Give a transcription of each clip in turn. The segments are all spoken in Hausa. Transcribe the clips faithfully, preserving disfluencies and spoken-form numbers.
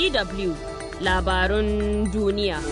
D W labarun duniya.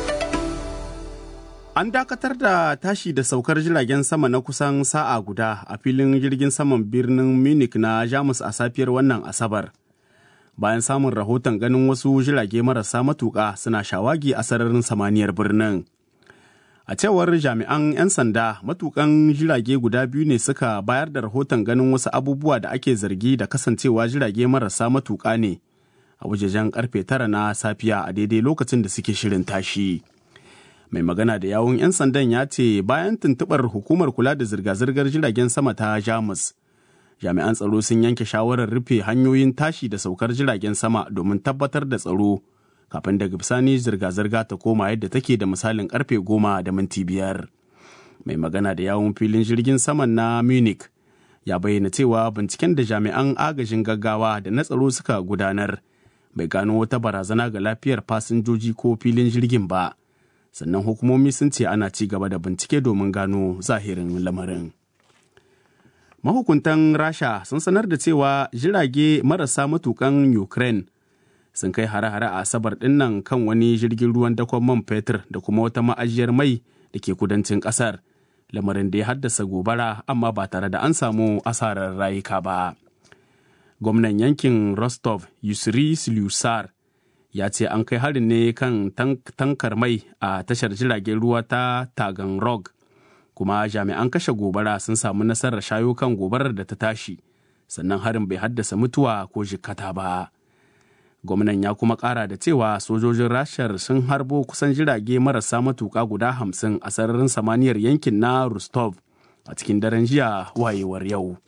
An dakatar da tashi da saukar jiragen sama na kusan sa'a guda a filin jirgin saman birnin Munich na Jamus a safiyar wannan Asabar. Bayan samun rahoton ganin wasu jirage marasa matuƙa suna shawagi a sararin samaniyar birnin. A cewar jami'an 'yan sanda, matukan jirage guda biyu ne suka bayar da rahoton ganin wasu abubuwa da ake zargi da kasancewa jirage marasa matuƙa ne a wajejen karfe tara na safiya a daidai lokacin da suke shirin tashi. Mai magana da yawun 'yan sandan ya ce bayan tuntuɓar hukumar kula da zirga-zirgar jiragen sama ta Jamus, jami'an tsaro sun yanke shawarar rufe hanyoyin tashi da saukar jiragen sama domin tabbatar da tsaro. Kafin daga bisani zirga-zirga ta koma yadda take da misalin karfe goma da minti biyar. Mai magana da yawun filin jirgin saman na Munich ya bayyana cewa binciken da jami'an agajin gaggawa da na tsaro suka gudanar bai gano wata barazana ga lafiyar fasinjoji ko filin jirgin ba. Sannan hukumomi sun ce ana ci gaba da bincike domin gano zahirin lamarin. Mahukuntan Rasha sun sanar da cewa jirage marasa matukan Ukraine sun kai hare-hare a Asabar dinnan kan wani jirgin ruwan dakon man fetur da kuma wata ma'ajiyar mai da ke kudancin ƙasar, lamarin da ya haddasa gobara amma ba tare da an samu asarar rayuka ba. Gwamnan yankin Rostov Yusri Slyusar ya ce an kai harin ne kan tankar mai a tashar jiragen ruwa ta Taganrog, kuma jami'an kashe gobara sun samu nasarar shayo kan gobarar da ta tashi, sannan harin bai haddasa mutuwa ko jikkata ba. Gwamnan ya kuma ƙara da cewa sojojin Rashar sun harbo kusan jirage marasa matuƙa guda hamsin a sararin samaniyar yankin na Rostov a cikin daren jiya wayewar yau.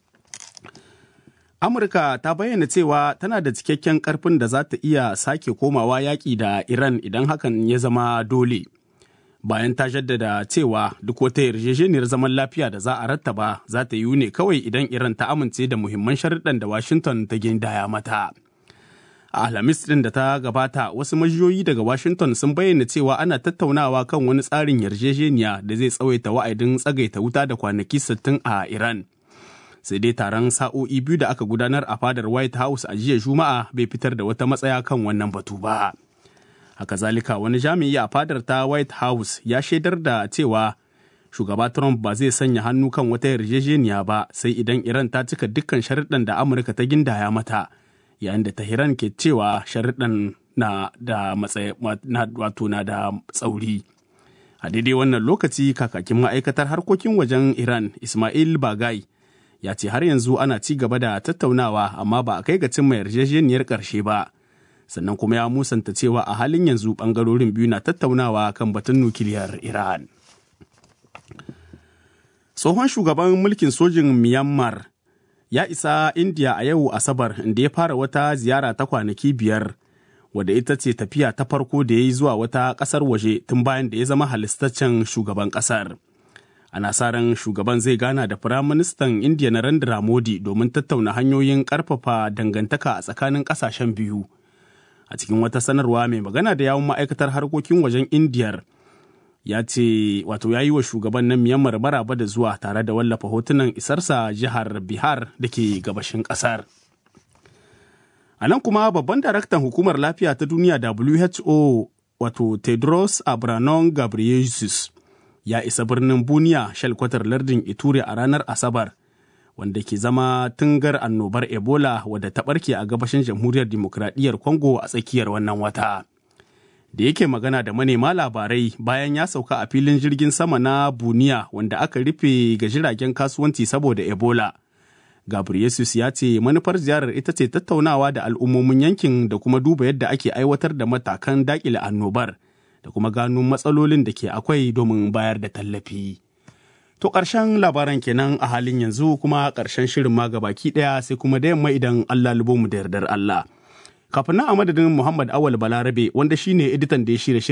Amurka ta bayyana cewa tana da cikakken ƙarfin da za ta iya sake komawa yaƙi da Iran idan hakan ya zama dole. Bayan ta jaddada cewa duk wata yarjejeniyar zaman lafiya da za a rattaba za ta yiwu ne kawai idan Iran ta amince da muhimman sharuɗan da Washington ta gindaya mata. A Alhamis ɗin da ta gabata, wasu majiyoyi daga Washington sun bayyana cewa ana tattaunawa kan wani tsarin yarjejeniya da zai tsawaita wa'adin tsagaita wuta da kwanaki sittin a Iran. Sai dai taron sa'o'i biyu da aka gudanar a fadar White House a jiya Juma'a bai fitar da wata matsaya kan wannan batu ba. Haka zalika wani jami'i a fadar ta White House ya shaidar da cewa shugaba Trump ba zai sanya hannu kan wata yarjejeniya ba sai idan Iran ta cika dukkan sharuɗan da Amurka ta gindaya mata. Yayin da Tehran ke cewa sharuɗan na da matsayi wato na da tsauri. A daidai wannan lokaci kakakin ma'aikatar harkokin wajen Iran Ismail Bagai ya ce har yanzu ana ci gaba da tattaunawa amma ba a kai ga cimma yarjejeniyar ƙarshe ba. Sannan kuma ya musanta cewa a halin yanzu ɓangarorin biyu na tattaunawa kan batun nukiliyar Iran. Tsohon shugaban mulkin sojin Myanmar ya isa India a yau Asabar inda ya fara wata ziyara ta kwanaki biyar wadda ita ce tafiya ta farko da ya yi zuwa wata ƙasar waje tun bayan da ya zama halistaccen shugaban ƙasar. Ana sa ran shugaban zai gana da Firaministan India Narendra Modi domin tattauna hanyoyin ƙarfafa dangantaka a tsakanin ƙasashen biyu. A cikin wata sanarwa mai magana da yawun ma'aikatar harkokin wajen Indiyar ya ce wato ya yi wa shugaban na Myanmar maraba da zuwa tare da wallafa hotunan isarsa jihar Bihar da ke gabashin ƙasar. A nan kuma babban daraktan hukumar lafiya ta duniya W H O wato Tedros Adhanom Ghebreyesus ya isa birnin Bunia shalkwatar lardin Ituri a ranar Asabar, wanda ke zama tungar annobar Ebola wadda ta ɓarke a gabashin jamhuriyar dimokuraɗiyyar Congo a tsakiyar wannan wata. Da yake magana da manema labarai bayan ya sauka a filin jirgin sama na Bunia wanda aka rufe ga jiragen kasuwanci saboda Ebola. Ghebreyesus ya ce manufar ziyarar ita ce tattaunawa da al'ummomin yankin da kuma duba yadda ake aiwatar da matakan daƙile annobar da kuma gano matsalolin da ke akwai domin bayar da tallafi. To ƙarshen labaran kenan a halin yanzu kuma ƙarshen shirin ma gabaki ɗaya sai kuma da yamma idan Allah lubo mu da yardar Allah. Kafin nan a madadin Muhammad Awal Balarabe wanda shine editan da ya shirya shirin